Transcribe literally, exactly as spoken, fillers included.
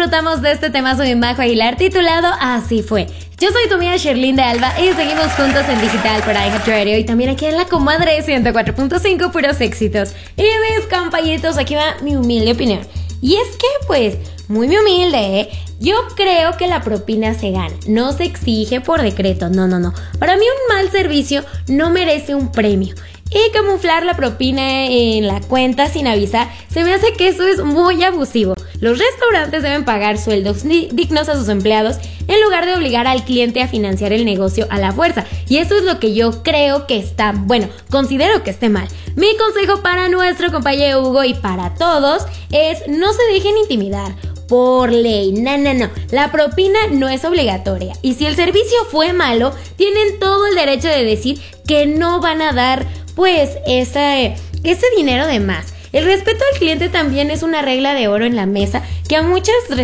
disfrutamos de este temazo de Majo Aguilar titulado Así Fue. Yo soy tu amiga Sherlyn de Alba y seguimos juntos en digital por iHeartRadio y también aquí en la comadre ciento cuatro punto cinco, puros éxitos. Y mis compañeritos, aquí va mi humilde opinión. Y es que, pues, muy muy humilde, ¿eh? Yo creo que la propina se gana, no se exige por decreto, no, no, no. Para mí un mal servicio no merece un premio. Y camuflar la propina en la cuenta sin avisar, se me hace que eso es muy abusivo. Los restaurantes deben pagar sueldos dignos a sus empleados en lugar de obligar al cliente a financiar el negocio a la fuerza. Y eso es lo que yo creo que está, bueno, considero que esté mal. Mi consejo para nuestro compañero Hugo y para todos es no se dejen intimidar. Por ley, no, no, no, la propina no es obligatoria y si el servicio fue malo, tienen todo el derecho de decir que no van a dar pues ese, ese dinero de más. El respeto al cliente también es una regla de oro en la mesa que a muchas